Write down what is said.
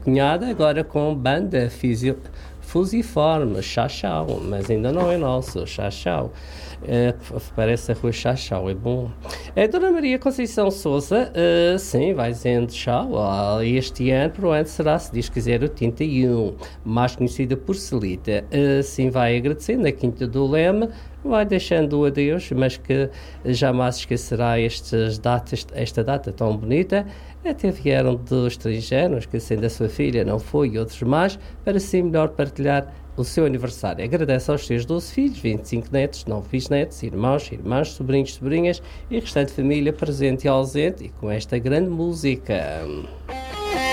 cunhada, agora com banda fusiforme, Chachau, mas ainda não é nosso, Chachau. Parece a rua Chachau, é bom. A Dona Maria Conceição Souza, sim, vai dizendo tchau. Este ano, para o ano, será, se Deus quiser, o 31, mais conhecida por Celita. Sim, vai agradecendo a Quinta do Leme, vai deixando o adeus, mas que jamais esquecerá esta data tão bonita. Até vieram dos estrangeiros, que sendo a sua filha não foi, e outros mais, para assim melhor partilhar o seu aniversário. Agradece aos seus 12 filhos, 25 netos, 9 bisnetos, irmãos, irmãs, sobrinhos, sobrinhas e restante família presente e ausente, e com esta grande música.